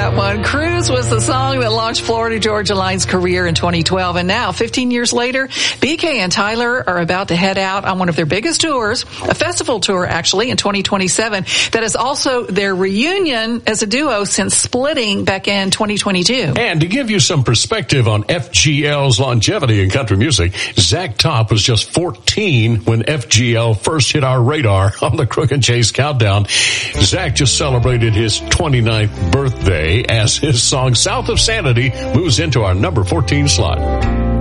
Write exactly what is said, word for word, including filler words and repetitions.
that one. Cruise was the song that launched Florida Georgia Line's career in twenty twelve. And now, fifteen years later, B K and Tyler are about to head out on one of their biggest tours, a festival tour, actually, in twenty twenty-seven. That is also their reunion as a duo since splitting back in twenty twenty-two. And to give you some perspective on F G L's longevity in country music, Zach Top was just fourteen when F G L first hit our radar on the Crook and Chase Countdown. Zach just celebrated his twenty-ninth birthday as his song South of Sanity moves into our number fourteen slot.